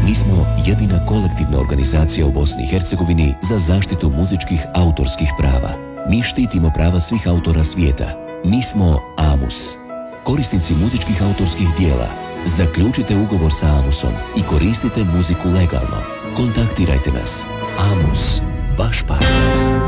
Mi smo jedina kolektivna organizacija u Bosni i Hercegovini za zaštitu muzičkih autorskih prava. Mi štitimo prava svih autora svijeta. Mi smo AMUS. Korisnici muzičkih autorskih dijela, zaključite ugovor sa AMUS-om i koristite muziku legalno. Kontaktirajte nas. AMUS, vaš partner.